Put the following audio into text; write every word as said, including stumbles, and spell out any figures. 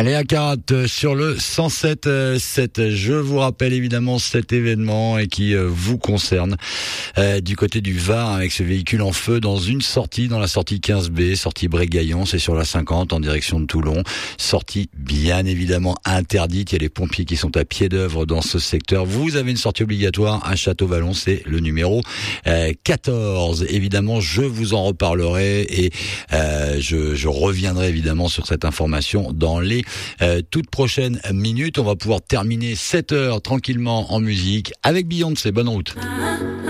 Allez à Carat sur le cent sept virgule sept. Je vous rappelle évidemment cet événement et qui euh, vous concerne euh, du côté du Var avec ce véhicule en feu dans une sortie, dans la sortie quinze B, sortie Brégaillon, c'est sur la cinquante en direction de Toulon. Sortie bien évidemment interdite. Il y a les pompiers qui sont à pied d'œuvre dans ce secteur. Vous avez une sortie obligatoire à Château-Vallon, c'est le numéro euh, quatorze. Évidemment, je vous en reparlerai et euh, je, je reviendrai évidemment sur cette information dans les Euh, toutes prochaines minutes. On va pouvoir terminer sept heures tranquillement en musique avec Beyoncé. Bonne route.